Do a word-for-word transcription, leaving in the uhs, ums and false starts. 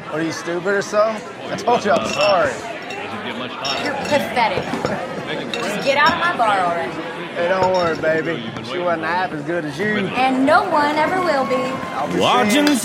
What are you, stupid or something? I told you I'm sorry. You're pathetic. Just get out of my bar already. Hey, don't worry, baby. She wasn't half as good as you. And no one ever will be. I'll be Watching seeing-